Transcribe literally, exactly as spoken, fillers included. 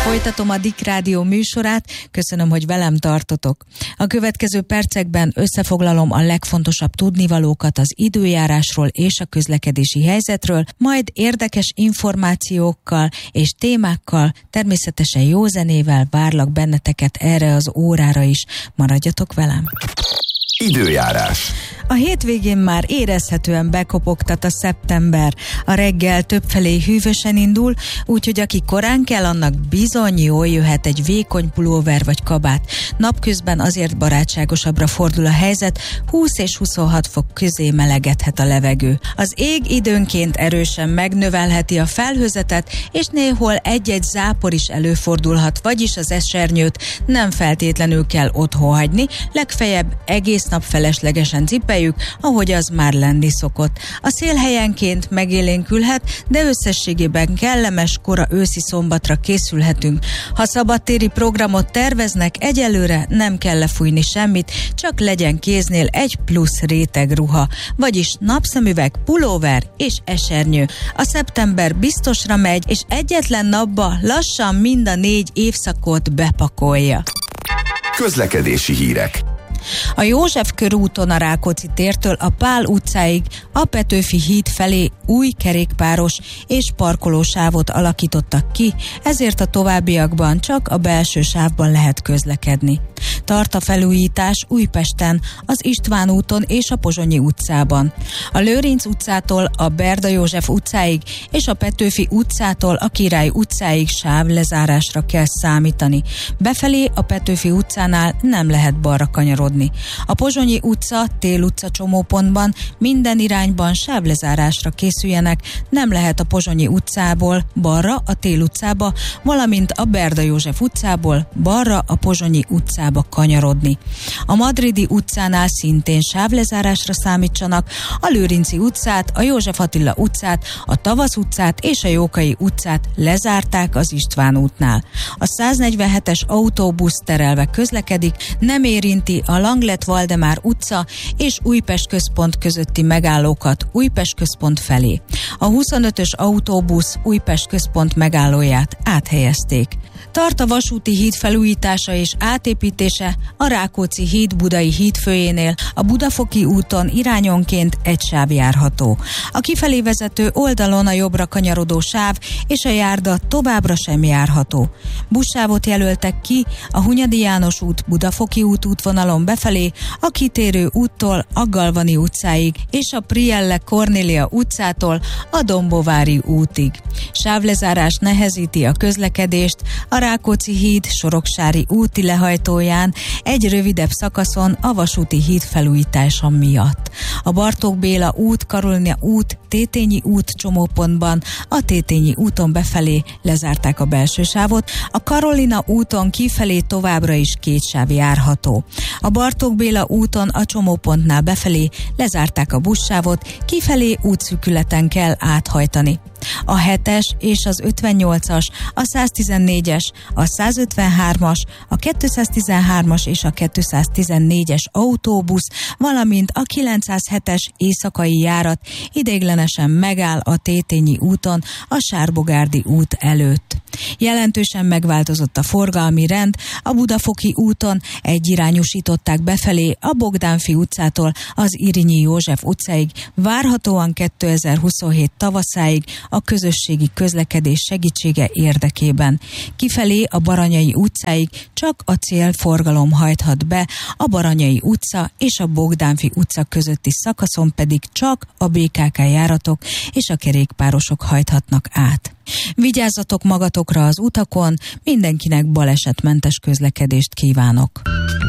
Folytatom a Dick Rádió műsorát, köszönöm, hogy velem tartotok. A következő percekben összefoglalom a legfontosabb tudnivalókat az időjárásról és a közlekedési helyzetről, majd érdekes információkkal és témákkal, természetesen jó zenével várlak benneteket erre az órára is. Maradjatok velem! Időjárás. A hétvégén már érezhetően bekopogtat a szeptember. A reggel többfelé hűvösen indul, úgyhogy aki korán kell, annak bizony jól jöhet egy vékony pulóver vagy kabát. Napközben azért barátságosabbra fordul a helyzet, húsz és huszonhat fok közé melegedhet a levegő. Az ég időnként erősen megnövelheti a felhőzetet, és néhol egy-egy zápor is előfordulhat, vagyis az esernyőt nem feltétlenül kell otthon hagyni, legfeljebb egész nap feleslegesen cipeljük, ahogy az már lenni szokott. A szél helyenként megélénkülhet, de összességében kellemes, kora őszi szombatra készülhetünk. Ha szabadtéri programot terveznek, egyelőre nem kell lefújni semmit, csak legyen kéznél egy plusz réteg ruha, vagyis napszemüveg, pulóver és esernyő. A szeptember biztosra megy, és egyetlen napba lassan mind a négy évszakot bepakolja. Közlekedési hírek. A József körúton a Rákóczi tértől a Pál utcáig a Petőfi híd felé új kerékpáros és parkolósávot alakítottak ki, ezért a továbbiakban csak a belső sávban lehet közlekedni. Tart a felújítás Újpesten, az István úton és a Pozsonyi utcában. A Lőrinc utcától a Berda József utcáig és a Petőfi utcától a Király utcáig sávlezárásra kell számítani. Befelé a Petőfi utcánál nem lehet balra kanyarodni. A Pozsonyi utca, Tél utca csomópontban minden irányban sávlezárásra készüljenek, nem lehet a Pozsonyi utcából balra a Tél utcába, valamint a Berda József utcából balra a Pozsonyi utcába kanyarodni. A Madridi utcánál szintén sávlezárásra számítsanak, a Lőrinci utcát, a József Attila utcát, a Tavasz utcát és a Jókai utcát lezárták az István útnál. A száznegyvenhetes autóbusz terelve közlekedik, nem érinti a Langlet-Valdemár utca és Újpest központ közötti megállókat Újpest központ felé. A huszonötös autóbusz Újpest központ megállóját áthelyezték. Tart a vasúti híd felújítása és átépítése a Rákóczi híd Budai hídfőjénél, a Budafoki úton irányonként egy sáv járható. A kifelé vezető oldalon a jobbra kanyarodó sáv és a járda továbbra sem járható. Buszsávot jelöltek ki a Hunyadi János út Budafoki út útvonalon befelé, a kitérő úttól a Galvani utcáig és a Prielle Kornélia utcától a Dombovári útig. Sávlezárás nehezíti a közlekedést a Rákóczi híd Soroksári úti lehajtóján egy rövidebb szakaszon a vasúti híd felújítása miatt. A Bartók Béla út, Karolina út, Tétényi út csomópontban a Tétényi úton befelé lezárták a belső sávot, a Karolina úton kifelé továbbra is két sáv járható. A Bartók Béla úton a csomópontnál befelé lezárták a buszsávot, kifelé útszűkületen kell áthajtani. A hetes és az ötvennyolcas, a száztizennégyes, a százötvenhármas, a kétszáztizenhármas és a kétszáztizennégyes autóbusz, valamint a kilencszázhetes éjszakai járat ideiglenesen megáll a Tétényi úton a Sárbogárdi út előtt. Jelentősen megváltozott a forgalmi rend, a Budafoki úton egyirányosították befelé a Bogdánfi utcától az Irinyi József utcáig, várhatóan kétezer-huszonhét tavaszáig a közösségi közlekedés segítsége érdekében. Kifelé a Baranyai utcáig csak a célforgalom hajthat be, a Baranyai utca és a Bogdánfi utca közötti szakaszon pedig csak a bé ká ká járatok és a kerékpárosok hajthatnak át. Vigyázzatok magatokra az utakon, mindenkinek balesetmentes közlekedést kívánok!